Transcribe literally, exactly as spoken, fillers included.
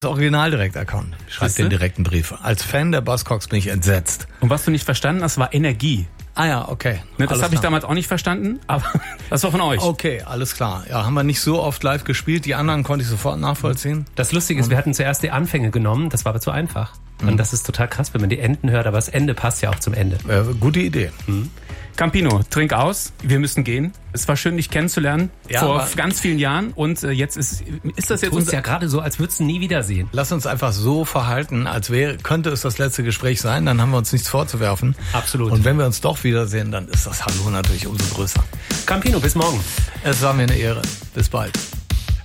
Das Original-Direkt-Account. Schreibt den direkten Brief. Als Fan der Buzzcocks bin ich entsetzt. Und was du nicht verstanden hast, war Energie. Ah ja, okay. Ne, das habe ich damals auch nicht verstanden, aber das war von euch. Okay, alles klar. Ja, haben wir nicht so oft live gespielt. Die anderen konnte ich sofort nachvollziehen. Das Lustige ist, wir hatten zuerst die Anfänge genommen, das war aber zu einfach. Mhm. Und das ist total krass, wenn man die Enden hört, aber das Ende passt ja auch zum Ende. Äh, gute Idee. Mhm. Campino, trink aus. Wir müssen gehen. Es war schön, dich kennenzulernen ja, vor ganz vielen Jahren. Und äh, jetzt ist ist das jetzt unser ja gerade so, als würdest du nie wiedersehen. Lass uns einfach so verhalten, als wäre könnte es das letzte Gespräch sein. Dann haben wir uns nichts vorzuwerfen. Absolut. Und wenn wir uns doch wiedersehen, dann ist das Hallo natürlich umso größer. Campino, bis morgen. Es war mir eine Ehre. Bis bald.